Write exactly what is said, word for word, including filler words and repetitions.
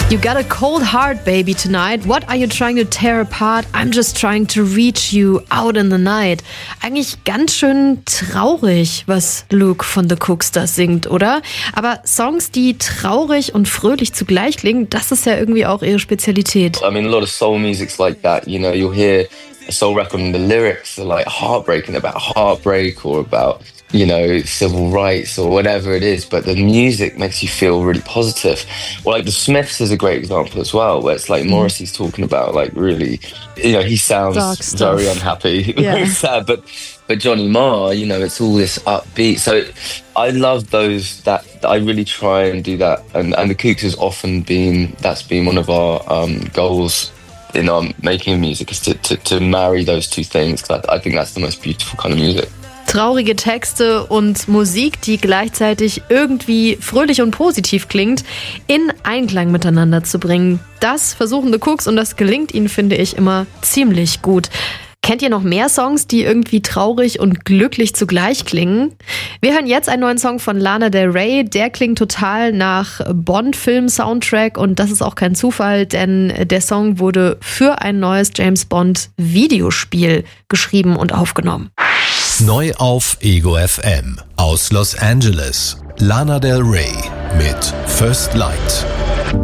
You got a cold heart, baby, tonight. What are you trying to tear apart? I'm just trying to reach you out in the night. Eigentlich ganz schön traurig, was Luke von The Cooks da singt, oder? Aber Songs, die traurig und fröhlich zugleich klingen, das ist ja irgendwie auch ihre Spezialität. I mean, a lot of soul music's like that. You know, you'll hear a soul record and the lyrics are like heartbreaking, about heartbreak or about, you know, civil rights or whatever it is, but the music makes you feel really positive. Or like the Smiths is a great example as well, where it's like mm. Morrissey's talking about like really, you know, he sounds very unhappy, yeah. very sad, but but Johnny Marr, you know, it's all this upbeat. So it, I love those, that I really try and do that, and, and the Kooks has often been, that's been one of our um, goals in our making music, is to, to, to marry those two things, because I, I think that's the most beautiful kind of music. Traurige Texte und Musik, die gleichzeitig irgendwie fröhlich und positiv klingt, in Einklang miteinander zu bringen. Das versuchen The Cooks und das gelingt ihnen, finde ich, immer ziemlich gut. Kennt ihr noch mehr Songs, die irgendwie traurig und glücklich zugleich klingen? Wir hören jetzt einen neuen Song von Lana Del Rey. Der klingt total nach Bond-Film-Soundtrack und das ist auch kein Zufall, denn der Song wurde für ein neues James-Bond-Videospiel geschrieben und aufgenommen. Neu auf Ego F M aus Los Angeles. Lana Del Rey mit First Light.